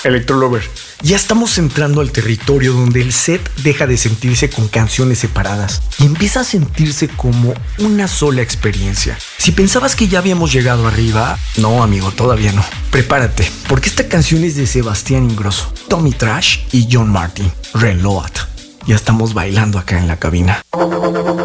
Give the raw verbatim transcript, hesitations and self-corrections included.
Electrolover, ya estamos entrando al territorio donde el set deja de sentirse con canciones separadas y empieza a sentirse como una sola experiencia. Si pensabas que ya habíamos llegado arriba, no amigo, todavía no. Prepárate, porque esta canción es de Sebastián Ingrosso, Tommy Trash y John Martin, Reload. Ya estamos bailando acá en la cabina.